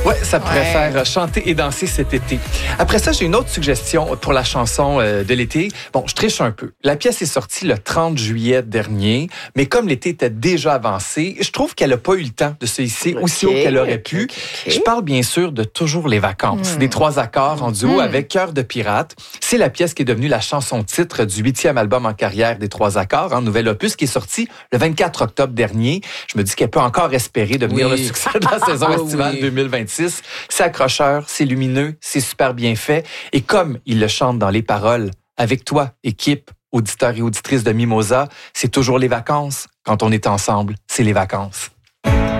Ouais, ça pourrait faire chanter et danser cet été. Après ça, j'ai une autre suggestion pour la chanson de l'été. Bon, je triche un peu. La pièce est sortie le 30 juillet dernier, mais comme l'été était déjà avancé, je trouve qu'elle n'a pas eu le temps de se hisser aussi haut qu'elle aurait pu. Je parle bien sûr de Toujours les vacances, des 3 accords en duo avec Cœur de pirate. C'est la pièce qui est devenue la chanson-titre du 8e album en carrière des 3 accords, un nouvel opus qui est sorti le 24 octobre dernier. Je me dis qu'elle peut encore espérer devenir le succès de la saison estivale 2026. C'est accrocheur, c'est lumineux, c'est super bien fait. Et comme il le chante dans les paroles, avec toi, équipe, auditeurs et auditrices de Mimosa, c'est toujours les vacances. Quand on est ensemble, c'est les vacances.